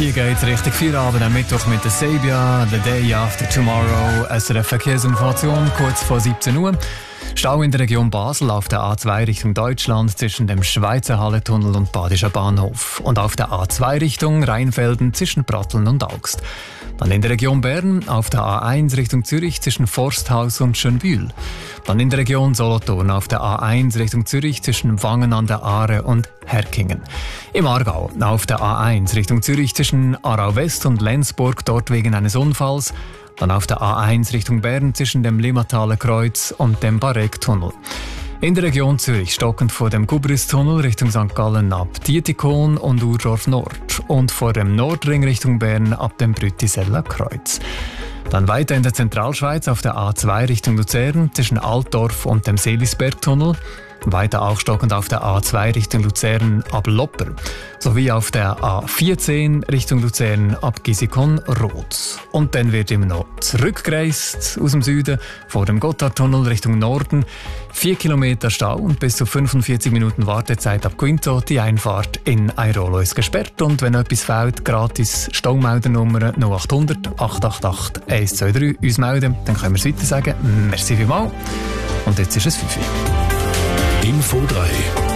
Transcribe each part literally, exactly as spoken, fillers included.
Hier geht's richtig Feierabend am Mittwoch mit der Sabia, The Day After Tomorrow. S R F Verkehrsinformation, kurz vor siebzehn Uhr. Stau in der Region Basel auf der A zwei Richtung Deutschland zwischen dem Schweizer Halletunnel und Badischer Bahnhof. Und auf der A zwei Richtung Rheinfelden zwischen Pratteln und Augst. Dann in der Region Bern auf der A eins Richtung Zürich zwischen Forsthaus und Schönbühl. Dann in der Region Solothurn auf der A eins Richtung Zürich zwischen Wangen an der Aare und Herkingen. Im Aargau auf der A eins Richtung Zürich zwischen Aarau West und Lenzburg, dort wegen eines Unfalls. Dann auf der A eins Richtung Bern zwischen dem Limmataler Kreuz und dem Bareck-Tunnel. In der Region Zürich stockend vor dem Gubristunnel Richtung Sankt Gallen ab Dietikon und Urdorf Nord und vor dem Nordring Richtung Bern ab dem Brütiseller Kreuz. Dann weiter in der Zentralschweiz auf der A zwei Richtung Luzern zwischen Altdorf und dem Seelisbergtunnel. Weiter auch stockend auf der A zwei Richtung Luzern ab Lopper, sowie auf der A vierzehn Richtung Luzern ab Gisikon-Roth. Und dann wird immer noch zurückgereist aus dem Süden vor dem Gotthardtunnel Richtung Norden. Vier Kilometer Stau und bis zu fünfundvierzig Minuten Wartezeit ab Quinto. Die Einfahrt in Airolo ist gesperrt und wenn etwas fehlt, gratis Staumeldernummer null acht hundert, acht acht acht, eins zwei drei uns melden. Dann können wir es weiter sagen. Merci vielmals. Und jetzt ist es fünf Uhr. Info drei.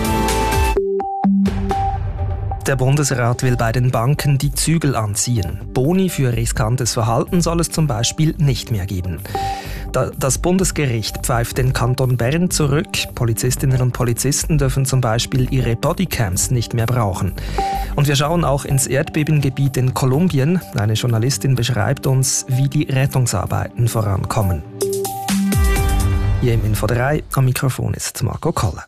Der Bundesrat will bei den Banken die Zügel anziehen. Boni für riskantes Verhalten soll es zum Beispiel nicht mehr geben. Das Bundesgericht pfeift den Kanton Bern zurück. Polizistinnen und Polizisten dürfen zum Beispiel ihre Bodycams nicht mehr brauchen. Und wir schauen auch ins Erdbebengebiet in Kolumbien. Eine Journalistin beschreibt uns, wie die Rettungsarbeiten vorankommen. Hier im Info drei, am Mikrofon ist Marco Koller.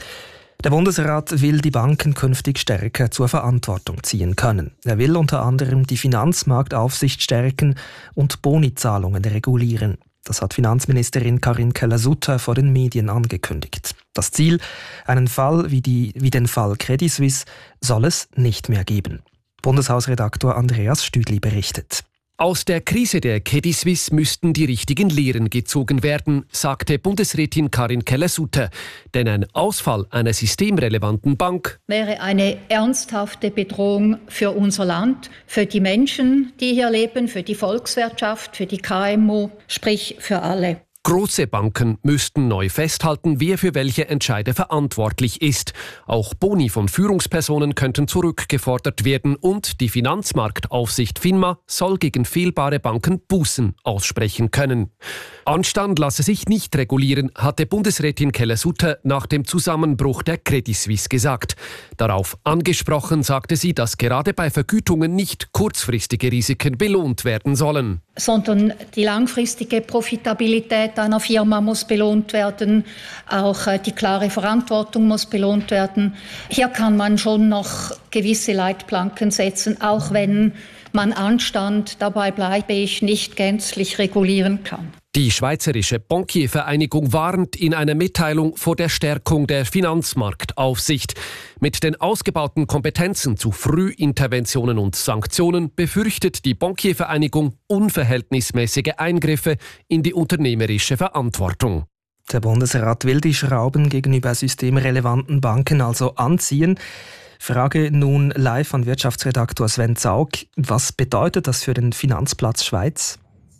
Der Bundesrat will die Banken künftig stärker zur Verantwortung ziehen können. Er will unter anderem die Finanzmarktaufsicht stärken und Bonizahlungen regulieren. Das hat Finanzministerin Karin Keller-Sutter vor den Medien angekündigt. Das Ziel, einen Fall wie, die, wie den Fall Credit Suisse, soll es nicht mehr geben. Bundeshausredaktor Andreas Stüdli berichtet. Aus der Krise der Credit Suisse müssten die richtigen Lehren gezogen werden, sagte Bundesrätin Karin Keller-Sutter. Denn ein Ausfall einer systemrelevanten Bank wäre eine ernsthafte Bedrohung für unser Land, für die Menschen, die hier leben, für die Volkswirtschaft, für die K M U, sprich für alle. Große Banken müssten neu festhalten, wer für welche Entscheide verantwortlich ist. Auch Boni von Führungspersonen könnten zurückgefordert werden und die Finanzmarktaufsicht FINMA soll gegen fehlbare Banken Bußen aussprechen können. Anstand lasse sich nicht regulieren, hatte Bundesrätin Keller-Sutter nach dem Zusammenbruch der Credit Suisse gesagt. Darauf angesprochen sagte sie, dass gerade bei Vergütungen nicht kurzfristige Risiken belohnt werden sollen. Sondern die langfristige Profitabilität einer Firma muss belohnt werden, auch die klare Verantwortung muss belohnt werden. Hier kann man schon noch gewisse Leitplanken setzen, auch wenn man Anstand, dabei bleibe ich, nicht gänzlich regulieren kann. Die Schweizerische Bankiervereinigung warnt in einer Mitteilung vor der Stärkung der Finanzmarktaufsicht. Mit den ausgebauten Kompetenzen zu Frühinterventionen und Sanktionen befürchtet die Bankiervereinigung unverhältnismäßige Eingriffe in die unternehmerische Verantwortung. Der Bundesrat will die Schrauben gegenüber systemrelevanten Banken also anziehen. Frage nun live an Wirtschaftsredaktor Sven Zaug. Was bedeutet das für den Finanzplatz Schweiz?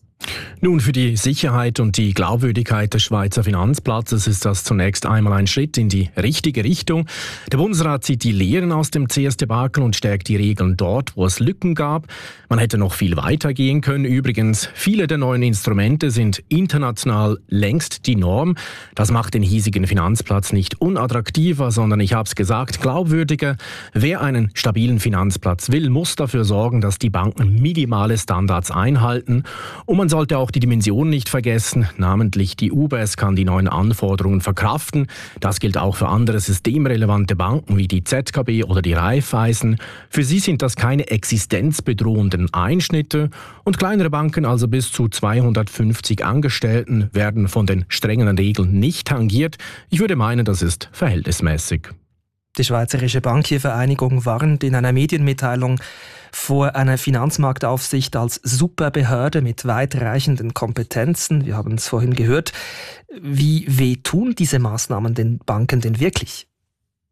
Nun, für die Sicherheit und die Glaubwürdigkeit des Schweizer Finanzplatzes ist das zunächst einmal ein Schritt in die richtige Richtung. Der Bundesrat zieht die Lehren aus dem C S-Debakel und stärkt die Regeln dort, wo es Lücken gab. Man hätte noch viel weiter gehen können. Übrigens, viele der neuen Instrumente sind international längst die Norm. Das macht den hiesigen Finanzplatz nicht unattraktiver, sondern, ich habe es gesagt, glaubwürdiger. Wer einen stabilen Finanzplatz will, muss dafür sorgen, dass die Banken minimale Standards einhalten. Und man sollte auch die Dimension nicht vergessen, namentlich die U B S kann die neuen Anforderungen verkraften. Das gilt auch für andere systemrelevante Banken wie die Z K B oder die Raiffeisen. Für sie sind das keine existenzbedrohenden Einschnitte und kleinere Banken, also bis zu zweihundertfünfzig Angestellten, werden von den strengen Regeln nicht tangiert. Ich würde meinen, das ist verhältnismäßig. Die Schweizerische Bankiervereinigung warnt in einer Medienmitteilung vor einer Finanzmarktaufsicht als Superbehörde mit weitreichenden Kompetenzen. Wir haben es vorhin gehört. Wie wehtun diese Maßnahmen den Banken denn wirklich?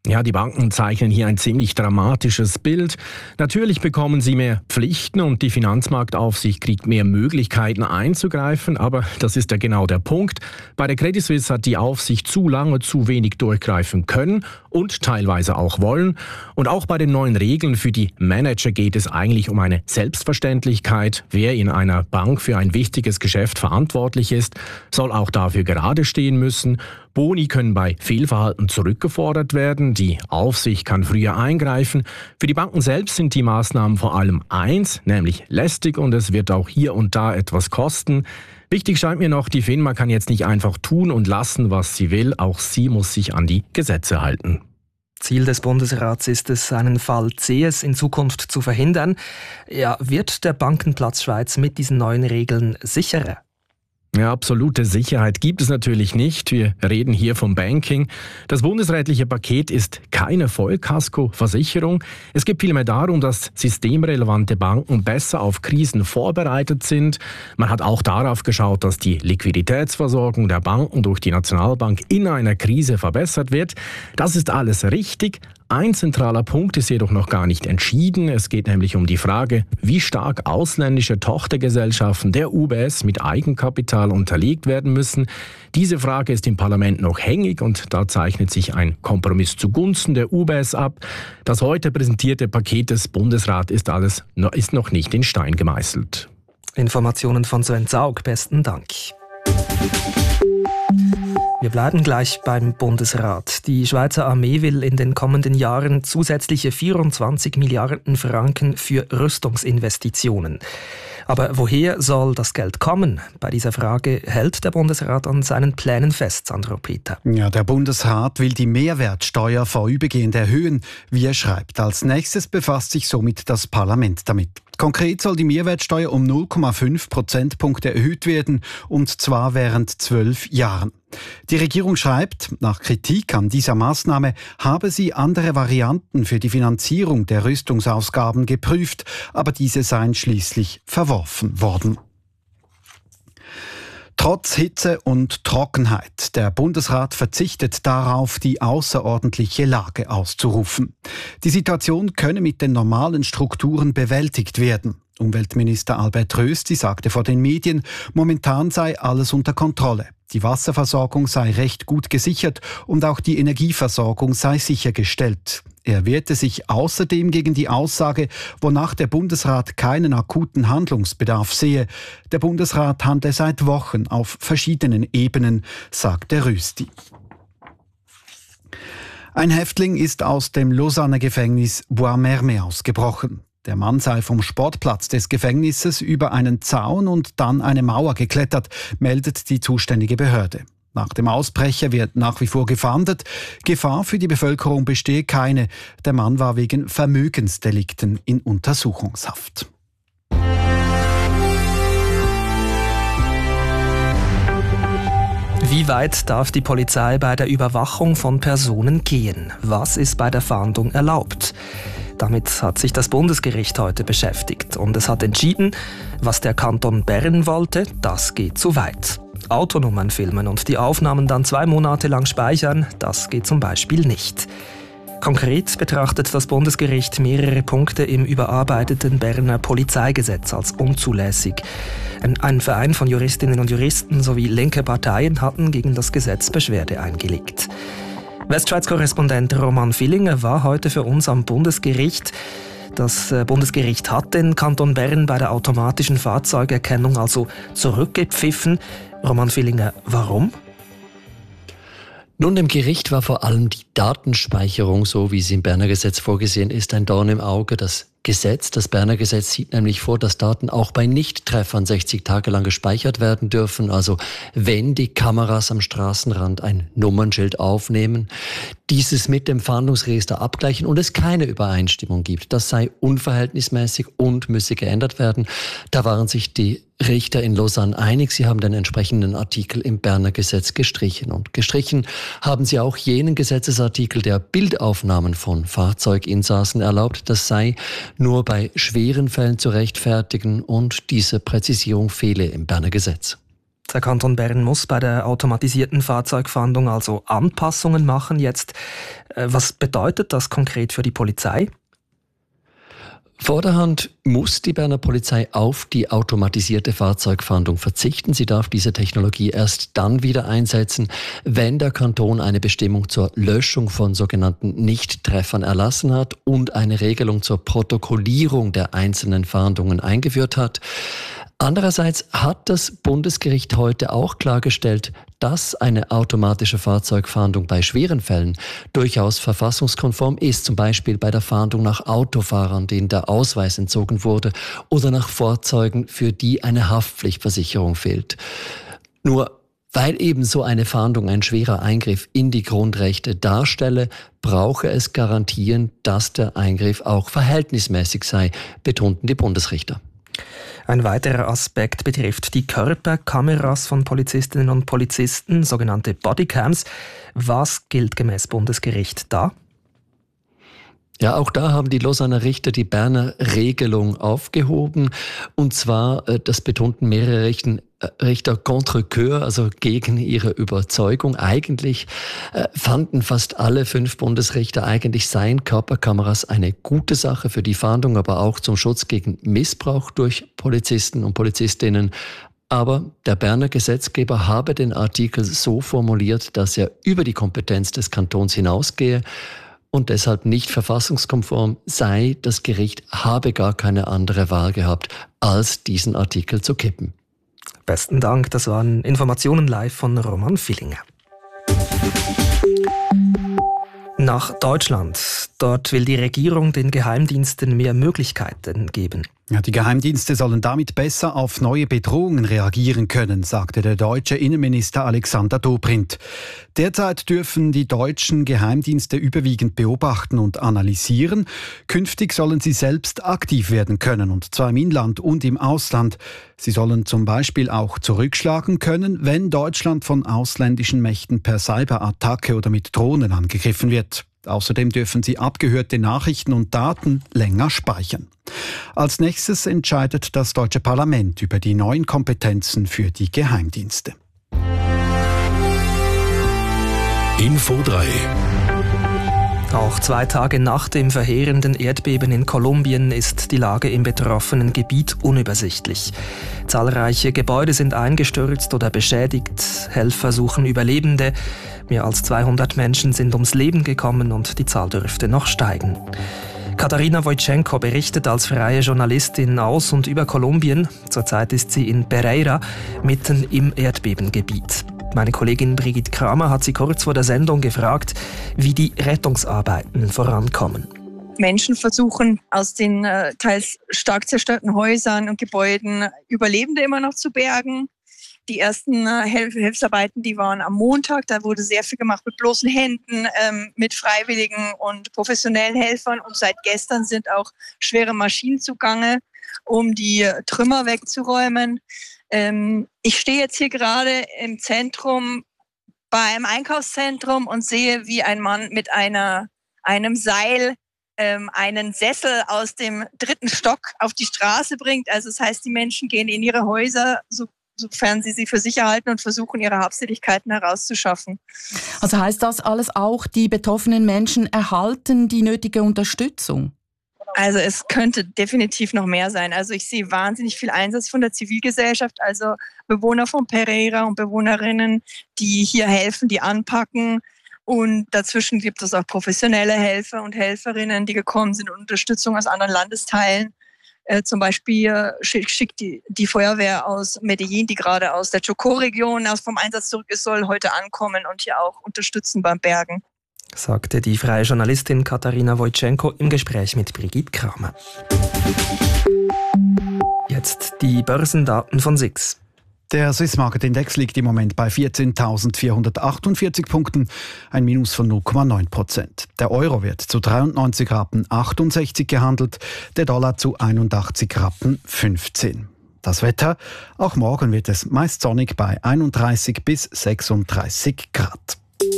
Ja, die Banken zeichnen hier ein ziemlich dramatisches Bild. Natürlich bekommen sie mehr Pflichten und die Finanzmarktaufsicht kriegt mehr Möglichkeiten einzugreifen, aber das ist ja genau der Punkt. Bei der Credit Suisse hat die Aufsicht zu lange zu wenig durchgreifen können und teilweise auch wollen. Und auch bei den neuen Regeln für die Manager geht es eigentlich um eine Selbstverständlichkeit. Wer in einer Bank für ein wichtiges Geschäft verantwortlich ist, soll auch dafür gerade stehen müssen. Boni können bei Fehlverhalten zurückgefordert werden. Die Aufsicht kann früher eingreifen. Für die Banken selbst sind die Maßnahmen vor allem eins, nämlich lästig, und es wird auch hier und da etwas kosten. Wichtig scheint mir noch, die FINMA kann jetzt nicht einfach tun und lassen, was sie will. Auch sie muss sich an die Gesetze halten. Ziel des Bundesrats ist es, einen Fall C S in Zukunft zu verhindern. Ja, wird der Bankenplatz Schweiz mit diesen neuen Regeln sicherer? Ja, absolute Sicherheit gibt es natürlich nicht. Wir reden hier vom Banking. Das bundesrätliche Paket ist keine Vollkasko-Versicherung. Es geht vielmehr darum, dass systemrelevante Banken besser auf Krisen vorbereitet sind. Man hat auch darauf geschaut, dass die Liquiditätsversorgung der Banken durch die Nationalbank in einer Krise verbessert wird. Das ist alles richtig. Ein zentraler Punkt ist jedoch noch gar nicht entschieden. Es geht nämlich um die Frage, wie stark ausländische Tochtergesellschaften der U B S mit Eigenkapital unterlegt werden müssen. Diese Frage ist im Parlament noch hängig und da zeichnet sich ein Kompromiss zugunsten der U B S ab. Das heute präsentierte Paket des Bundesrats ist alles ist noch nicht in Stein gemeißelt. Informationen von Sven Zaug, besten Dank. Wir bleiben gleich beim Bundesrat. Die Schweizer Armee will in den kommenden Jahren zusätzliche vierundzwanzig Milliarden Franken für Rüstungsinvestitionen. Aber woher soll das Geld kommen? Bei dieser Frage hält der Bundesrat an seinen Plänen fest, Sandro Peter. Ja, der Bundesrat will die Mehrwertsteuer vorübergehend erhöhen, wie er schreibt. Als nächstes befasst sich somit das Parlament damit. Konkret soll die Mehrwertsteuer um null Komma fünf Prozentpunkte erhöht werden, und zwar während zwölf Jahren. Die Regierung schreibt, nach Kritik an dieser Maßnahme habe sie andere Varianten für die Finanzierung der Rüstungsausgaben geprüft, aber diese seien schließlich verworfen worden. Trotz Hitze und Trockenheit. Der Bundesrat verzichtet darauf, die außerordentliche Lage auszurufen. Die Situation könne mit den normalen Strukturen bewältigt werden. Umweltminister Albert Rösti sagte vor den Medien, momentan sei alles unter Kontrolle. Die Wasserversorgung sei recht gut gesichert und auch die Energieversorgung sei sichergestellt. Er wehrte sich außerdem gegen die Aussage, wonach der Bundesrat keinen akuten Handlungsbedarf sehe. Der Bundesrat handle seit Wochen auf verschiedenen Ebenen, sagte Rösti. Ein Häftling ist aus dem Lausanner Gefängnis Bois-Mermet ausgebrochen. Der Mann sei vom Sportplatz des Gefängnisses über einen Zaun und dann eine Mauer geklettert, meldet die zuständige Behörde. Nach dem Ausbrecher wird nach wie vor gefahndet. Gefahr für die Bevölkerung bestehe keine. Der Mann war wegen Vermögensdelikten in Untersuchungshaft. Wie weit darf die Polizei bei der Überwachung von Personen gehen? Was ist bei der Fahndung erlaubt? Damit hat sich das Bundesgericht heute beschäftigt und es hat entschieden, was der Kanton Bern wollte, das geht zu weit. Autonummern filmen und die Aufnahmen dann zwei Monate lang speichern, das geht zum Beispiel nicht. Konkret betrachtet das Bundesgericht mehrere Punkte im überarbeiteten Berner Polizeigesetz als unzulässig. Ein, ein Verein von Juristinnen und Juristen sowie linke Parteien hatten gegen das Gesetz Beschwerde eingelegt. Westschweiz-Korrespondent Roman Villinger war heute für uns am Bundesgericht. Das Bundesgericht hat den Kanton Bern bei der automatischen Fahrzeugerkennung also zurückgepfiffen. Roman Villinger, warum? Nun, dem Gericht war vor allem die Datenspeicherung, so wie sie im Berner Gesetz vorgesehen ist, ein Dorn im Auge. Das Gesetz, das Berner Gesetz sieht nämlich vor, dass Daten auch bei Nichttreffern sechzig Tage lang gespeichert werden dürfen. Also wenn die Kameras am Straßenrand ein Nummernschild aufnehmen, dieses mit dem Fahndungsregister abgleichen und es keine Übereinstimmung gibt. Das sei unverhältnismäßig und müsse geändert werden. Da waren sich die Richter in Lausanne einig. Sie haben den entsprechenden Artikel im Berner Gesetz gestrichen. Und gestrichen haben sie auch jenen Gesetzesartikel, der Bildaufnahmen von Fahrzeuginsassen erlaubt. Das sei nur bei schweren Fällen zu rechtfertigen und diese Präzisierung fehle im Berner Gesetz. Der Kanton Bern muss bei der automatisierten Fahrzeugfahndung also Anpassungen machen jetzt. Was bedeutet das konkret für die Polizei? Vorderhand muss die Berner Polizei auf die automatisierte Fahrzeugfahndung verzichten. Sie darf diese Technologie erst dann wieder einsetzen, wenn der Kanton eine Bestimmung zur Löschung von sogenannten Nichttreffern erlassen hat und eine Regelung zur Protokollierung der einzelnen Fahndungen eingeführt hat. Andererseits hat das Bundesgericht heute auch klargestellt, dass eine automatische Fahrzeugfahndung bei schweren Fällen durchaus verfassungskonform ist, zum Beispiel bei der Fahndung nach Autofahrern, denen der Ausweis entzogen wurde, oder nach Fahrzeugen, für die eine Haftpflichtversicherung fehlt. Nur weil eben so eine Fahndung ein schwerer Eingriff in die Grundrechte darstelle, brauche es Garantien, dass der Eingriff auch verhältnismäßig sei, betonten die Bundesrichter. Ein weiterer Aspekt betrifft die Körperkameras von Polizistinnen und Polizisten, sogenannte Bodycams. Was gilt gemäß Bundesgericht da? Ja, auch da haben die Lausanner Richter die Berner Regelung aufgehoben. Und zwar, das betonten mehrere Richter, Richter contre cœur, also gegen ihre Überzeugung. Eigentlich äh, fanden fast alle fünf Bundesrichter, eigentlich seien Körperkameras eine gute Sache für die Fahndung, aber auch zum Schutz gegen Missbrauch durch Polizisten und Polizistinnen. Aber der Berner Gesetzgeber habe den Artikel so formuliert, dass er über die Kompetenz des Kantons hinausgehe und deshalb nicht verfassungskonform sei. Das Gericht habe gar keine andere Wahl gehabt, als diesen Artikel zu kippen. Besten Dank, das waren Informationen live von Roman Villinger. Nach Deutschland. Dort will die Regierung den Geheimdiensten mehr Möglichkeiten geben. Ja, die Geheimdienste sollen damit besser auf neue Bedrohungen reagieren können, sagte der deutsche Innenminister Alexander Dobrindt. Derzeit dürfen die deutschen Geheimdienste überwiegend beobachten und analysieren. Künftig sollen sie selbst aktiv werden können, und zwar im Inland und im Ausland. Sie sollen zum Beispiel auch zurückschlagen können, wenn Deutschland von ausländischen Mächten per Cyberattacke oder mit Drohnen angegriffen wird. Außerdem dürfen sie abgehörte Nachrichten und Daten länger speichern. Als nächstes entscheidet das deutsche Parlament über die neuen Kompetenzen für die Geheimdienste. Info drei. Auch zwei Tage nach dem verheerenden Erdbeben in Kolumbien ist die Lage im betroffenen Gebiet unübersichtlich. Zahlreiche Gebäude sind eingestürzt oder beschädigt. Helfer suchen Überlebende. Mehr als zweihundert Menschen sind ums Leben gekommen und die Zahl dürfte noch steigen. Katharina Wojtschenko berichtet als freie Journalistin aus und über Kolumbien. Zurzeit ist sie in Pereira, mitten im Erdbebengebiet. Meine Kollegin Brigitte Kramer hat sie kurz vor der Sendung gefragt, wie die Rettungsarbeiten vorankommen. Menschen versuchen, aus den äh, teils stark zerstörten Häusern und Gebäuden Überlebende immer noch zu bergen. Die ersten äh, Hilf- Hilfsarbeiten, die waren am Montag. Da wurde sehr viel gemacht mit bloßen Händen, ähm, mit freiwilligen und professionellen Helfern. Und seit gestern sind auch schwere Maschinen zugange, um die Trümmer wegzuräumen. Ähm, ich stehe jetzt hier gerade im Zentrum, bei einem Einkaufszentrum, und sehe, wie ein Mann mit einer, einem Seil ähm, einen Sessel aus dem dritten Stock auf die Straße bringt. Also das heißt, die Menschen gehen in ihre Häuser, so sofern sie sie für sicher halten, und versuchen, ihre Habseligkeiten herauszuschaffen. Also heißt das alles auch, die betroffenen Menschen erhalten die nötige Unterstützung? Also es könnte definitiv noch mehr sein. Also ich sehe wahnsinnig viel Einsatz von der Zivilgesellschaft, also Bewohner von Pereira und Bewohnerinnen, die hier helfen, die anpacken. Und dazwischen gibt es auch professionelle Helfer und Helferinnen, die gekommen sind und Unterstützung aus anderen Landesteilen. Äh, zum Beispiel schickt die, die Feuerwehr aus Medellin, die gerade aus der Chocó-Region aus vom Einsatz zurück ist, soll heute ankommen und hier auch unterstützen beim Bergen. Sagte die freie Journalistin Katharina Wojtschenko im Gespräch mit Brigitte Kramer. Jetzt die Börsendaten von S I X. Der Swiss Market Index liegt im Moment bei vierzehntausendvierhundertachtundvierzig Punkten, ein Minus von null Komma neun Prozent. Der Euro wird zu dreiundneunzig Rappen achtundsechzig gehandelt, der Dollar zu einundachtzig Rappen fünfzehn. Das Wetter: Auch morgen wird es meist sonnig bei einunddreißig bis sechsunddreißig Grad.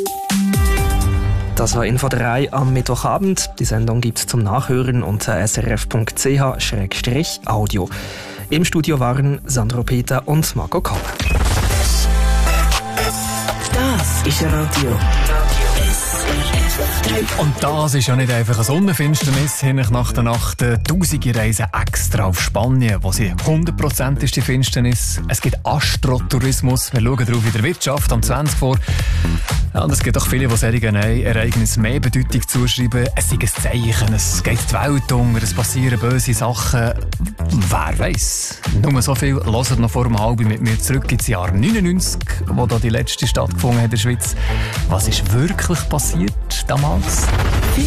Das war Info drei am Mittwochabend. Die Sendung gibt es zum Nachhören unter s r f punkt c h slash audio. Im Studio waren Sandro Peter und Marco Koller. Das ist Radio S R F drei. Und das ist ja nicht einfach eine Sonnenfinsternis hin nach der Nacht. Tausende reisen extra auf Spanien, wo sie hundert Prozent ist die Finsternis. Es gibt Astrotourismus. Wir schauen darauf in der Wirtschaft am zwanzig vor. Ja, und es gibt auch viele, die solchen Ereignissen mehr Bedeutung zuschreiben. Es ist ein Zeichen, es geht die Welt unter, es passieren böse Sachen. Wer weiss? Nur so viel. Hört noch vor einem halben mit mir zurück ins Jahr neunundneunzig, wo da die letzte stattgefunden hat in der Schweiz. Was ist wirklich passiert damals?